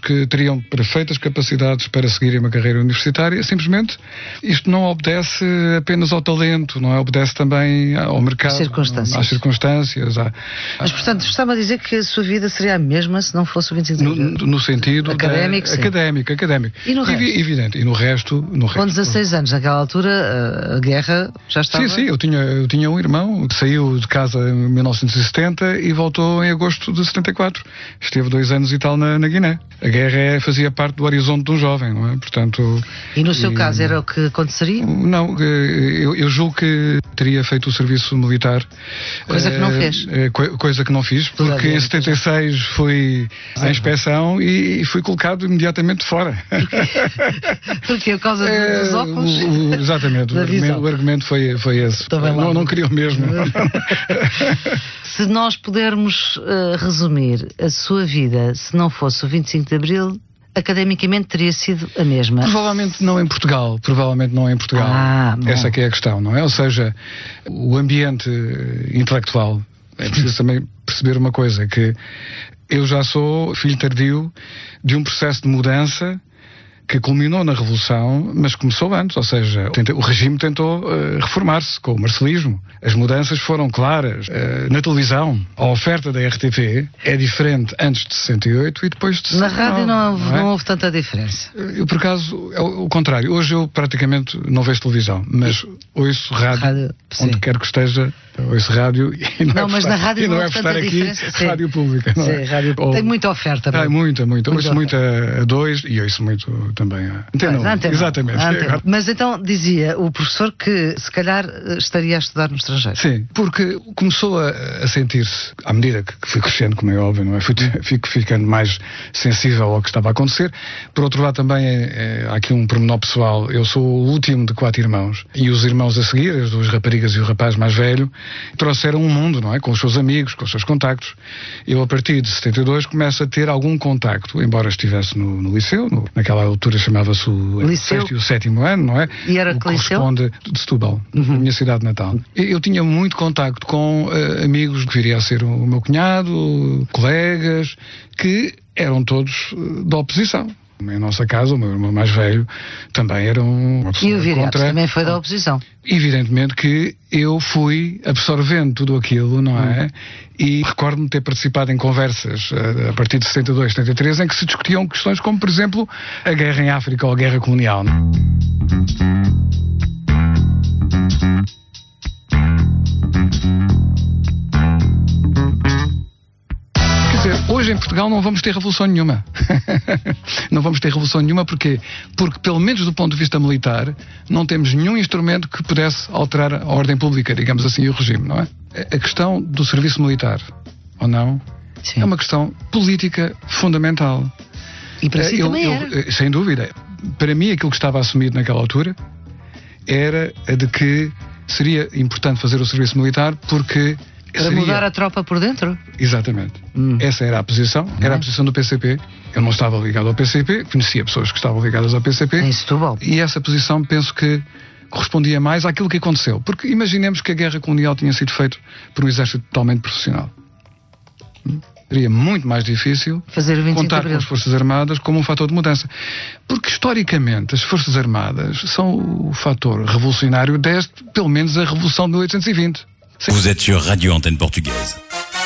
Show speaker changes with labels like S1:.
S1: que teriam perfeitas capacidades para seguirem uma carreira universitária. Simplesmente, isto não obedece apenas ao talento, não é? Obedece também ao mercado, às circunstâncias.
S2: Mas, portanto, estava a dizer que a sua vida seria a mesma se não fosse o 25 de Abril?
S1: No sentido
S2: académico,
S1: académico.
S2: E no resto?
S1: Evidente. E no resto...
S2: Com 16 anos, naquela altura, a guerra já estava...
S1: Sim, eu tinha um irmão que saiu de casa em 1970 e voltou em agosto de 74. Esteve 2 anos e tal na Guiné. A guerra fazia parte do horizonte de um jovem, não é? Portanto...
S2: E no seu caso era o que aconteceria?
S1: Não, eu julgo que teria feito o serviço militar.
S2: Coisa que não fez?
S1: Coisa que não fiz, porque em 76 fui à inspeção e fui colocado imediatamente fora.
S2: Porquê? Por causa dos óculos?
S1: Exatamente, o argumento foi esse. Não queria o mesmo.
S2: Se nós pudermos resumir a sua vida, se não fosse o 25 de Abril, academicamente teria sido a mesma?
S1: Provavelmente não em Portugal. Essa que é a questão, não é? Ou seja, o ambiente intelectual, é preciso também perceber uma coisa, que eu já sou filho tardio de um processo de mudança que culminou na Revolução, mas começou antes, ou seja, o regime tentou reformar-se com o marcelismo. As mudanças foram claras. Na televisão, a oferta da RTP é diferente antes de 68 e depois de 69.
S2: Na rádio não houve tanta diferença.
S1: Eu, por acaso, é o contrário. Hoje eu praticamente não vejo televisão, mas ouço rádio onde quer que esteja, ouço rádio e
S2: mas na rádio
S1: não é por estar aqui, rádio pública. Não é?
S2: Rádio... Tem muita oferta.
S1: Muita. Ouço muito a 2 e ouço muito também a Antena 1. Exatamente.
S2: Mas então dizia o professor que se calhar estaria a estudar no estrangeiro.
S1: Sim, porque começou a sentir-se, à medida que fui crescendo, como é óbvio, não é? Fico ficando mais sensível ao que estava a acontecer. Por outro lado também há aqui um pormenor pessoal. Eu sou o último de 4 irmãos e os irmãos a seguir, as 2 raparigas e o rapaz mais velho, trouxeram um mundo, não é? Com os seus amigos, com os seus contactos. Eu, a partir de 72, começo a ter algum contacto, embora estivesse no liceu, naquela altura chamava-se o 6º e o 7º ano, não é?
S2: E era que liceu?
S1: Corresponde de Setúbal, a minha cidade natal. Eu tinha muito contacto com amigos que viria a ser o meu cunhado, colegas, que eram todos da oposição. Em nossa casa, o meu irmão mais velho também era uma pessoa
S2: contra... E o Viriato também foi da oposição.
S1: Evidentemente que eu fui absorvendo tudo aquilo, não é? E recordo-me ter participado em conversas a partir de 72, 73, em que se discutiam questões como, por exemplo, a guerra em África ou a guerra colonial. Hoje em Portugal não vamos ter revolução nenhuma. Não vamos ter revolução nenhuma porque pelo menos do ponto de vista militar, não temos nenhum instrumento que pudesse alterar a ordem pública, digamos assim, e o regime, não é? A questão do serviço militar, ou não,
S2: sim,
S1: é uma questão política fundamental.
S2: E para si também era.
S1: Sem dúvida. Para mim, aquilo que estava assumido naquela altura era a de que seria importante fazer o serviço militar porque...
S2: Para mudar a tropa por dentro?
S1: Exatamente. Essa era a posição, era a posição do PCP. Eu não estava ligado ao PCP, conhecia pessoas que estavam ligadas ao PCP.
S2: Em Setúbal.
S1: E essa posição penso que correspondia mais àquilo que aconteceu. Porque imaginemos que a guerra colonial tinha sido feita por um exército totalmente profissional. Seria muito mais difícil contar com as Forças Armadas como um fator de mudança. Porque, historicamente, as Forças Armadas são o fator revolucionário desde, pelo menos, a Revolução de 1820.
S3: Vous êtes sur Radio Antenne Portugaise.